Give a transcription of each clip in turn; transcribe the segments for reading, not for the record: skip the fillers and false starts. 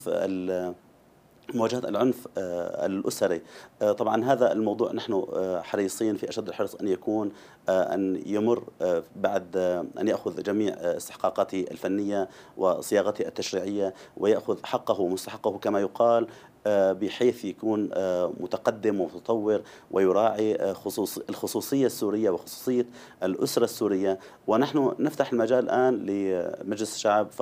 مواجهة العنف الأسري. طبعا هذا الموضوع نحن حريصين في أشد الحرص أن يكون أن يمر بعد أن يأخذ جميع استحقاقاته الفنية وصياغته التشريعية ويأخذ حقه ومستحقه كما يقال، بحيث يكون متقدم ومتطور ويراعي الخصوصية السورية وخصوصية الأسرة السورية. ونحن نفتح المجال الآن لمجلس الشعب،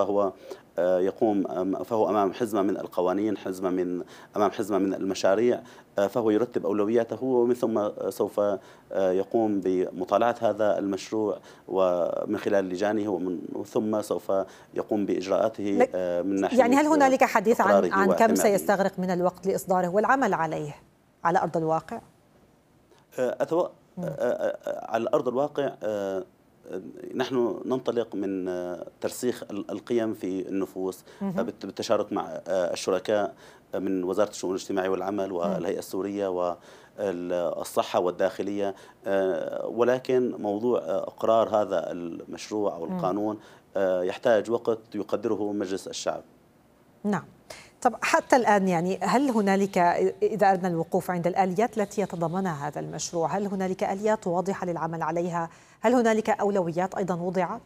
فهو أمام حزمة من القوانين، أمام حزمة من المشاريع، فهو يرتب أولوياته ومن ثم سوف يقوم بمطالعة هذا المشروع ومن خلال لجانه ثم سوف يقوم بإجراءاته من ناحية. يعني هل هنالك حديث عن كم سيستغرق من الوقت لإصداره والعمل عليه على أرض الواقع؟ على أرض الواقع نحن ننطلق من ترسيخ القيم في النفوس بالتشارك مع الشركاء من وزارة الشؤون الاجتماعية والعمل والهيئة السورية والصحة والداخلية، ولكن موضوع إقرار هذا المشروع أو القانون يحتاج وقت يقدره مجلس الشعب. نعم. طب حتى الآن يعني هل هنالك، إذا أردنا الوقوف عند الآليات التي يتضمنها هذا المشروع، هل هنالك آليات واضحة للعمل عليها؟ هل هنالك أولويات أيضا وضعت؟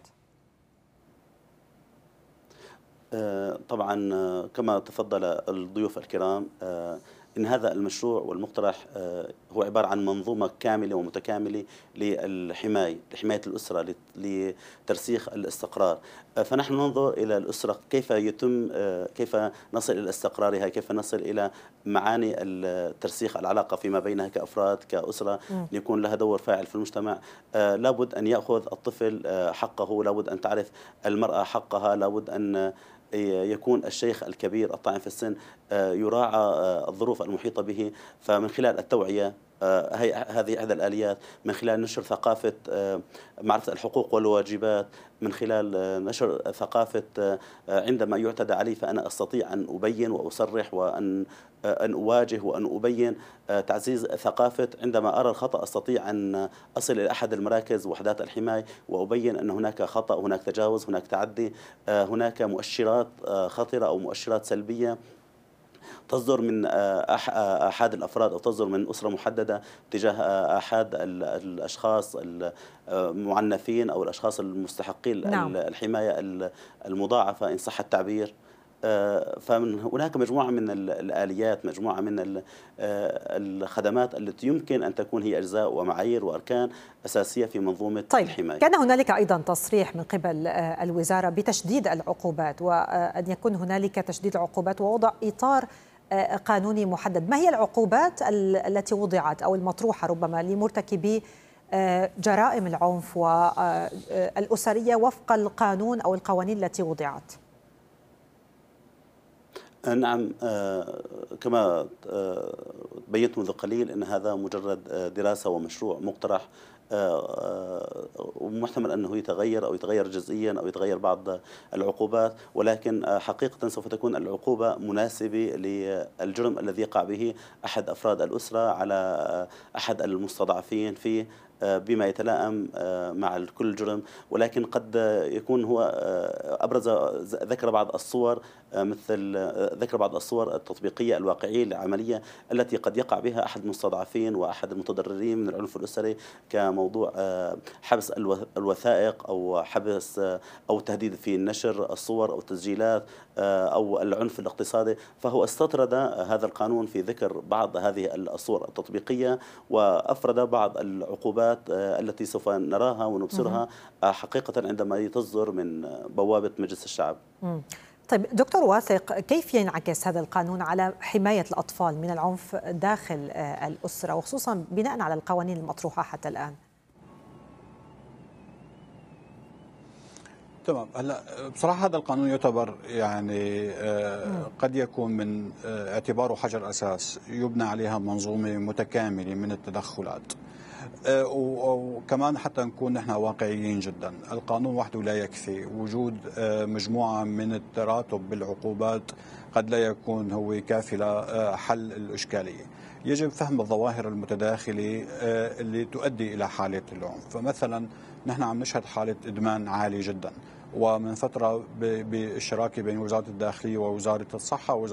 طبعا كما تفضل الضيوف الكرام، إن هذا المشروع والمقترح هو عبارة عن منظومة كاملة ومتكاملة لحماية الأسرة، لترسيخ الاستقرار. فنحن ننظر إلى الأسرة كيف نصل إلى استقرارها، كيف نصل إلى معاني ترسيخ العلاقة فيما بينها كأفراد كأسرة ليكون لها دور فاعل في المجتمع. لابد أن يأخذ الطفل حقه، لابد أن تعرف المرأة حقها، لابد أن يكون الشيخ الكبير الطاعن في السن يراعى الظروف المحيطة به. فمن خلال التوعية، هذه إحدى الآليات، من خلال نشر ثقافة معرفة الحقوق والواجبات، من خلال نشر ثقافة عندما يعتدى علي فأنا أستطيع أن أبين وأصرح وأن أواجه وأن أبين، تعزيز ثقافة عندما أرى الخطأ أستطيع أن أصل إلى أحد المراكز وحدات الحماية وأبين أن هناك خطأ، هناك تجاوز، هناك تعدي، هناك مؤشرات خطرة أو مؤشرات سلبية تصدر من أحد الأفراد أو تصدر من أسرة محددة تجاه أحد الأشخاص المعنفين أو الأشخاص المستحقين الحماية المضاعفة إن صح التعبير. فمن هناك مجموعة من الآليات، مجموعة من الخدمات التي يمكن أن تكون هي أجزاء ومعايير وأركان أساسية في منظومة الحماية. كان هنالك أيضا تصريح من قبل الوزارة بتشديد العقوبات، وأن يكون هنالك تشديد العقوبات ووضع إطار قانوني محدد. ما هي العقوبات التي وضعت أو المطروحة ربما لمرتكبي جرائم العنف والأسرية وفق القانون أو القوانين التي وضعت؟ نعم، كما بينت منذ قليل أن هذا مجرد دراسة ومشروع مقترح، ومحتمل أنه يتغير أو يتغير جزئيا أو يتغير بعض العقوبات، ولكن حقيقة سوف تكون العقوبة مناسبة للجرم الذي يقع به أحد أفراد الأسرة على أحد المستضعفين فيه بما يتلائم مع كل جرم. ولكن قد يكون هو ذكر بعض الصور، ذكر بعض الصور التطبيقية الواقعية العملية التي قد يقع بها أحد المستضعفين وأحد المتضررين من العنف الأسري، كموضوع حبس الوثائق أو حبس أو تهديد في نشر الصور أو التسجيلات أو العنف الاقتصادي. فهو استطرد هذا القانون في ذكر بعض هذه الصور التطبيقية وأفرد بعض العقوبات التي سوف نراها ونبصرها حقيقة عندما تصدر من بوابة مجلس الشعب. طيب دكتور واثق، كيف ينعكس هذا القانون على حماية الأطفال من العنف داخل الأسرة، وخصوصا بناء على القوانين المطروحة حتى الآن؟ تمام. هلا بصراحه هذا القانون يعتبر يعني قد يكون من اعتباره حجر اساس يبنى عليها منظومه متكامله من التدخلات، وكمان حتى نكون نحن واقعيين جدا، القانون وحده لا يكفي. وجود مجموعه من التراتب بالعقوبات قد لا يكون هو كافي لحل الاشكاليه. يجب فهم الظواهر المتداخله اللي تؤدي الى حاله العنف. فمثلا نحن عم نشهد حاله ادمان عالي جدا، ومن فترة بالشراكة بين وزارة الداخلية ووزارة الصحة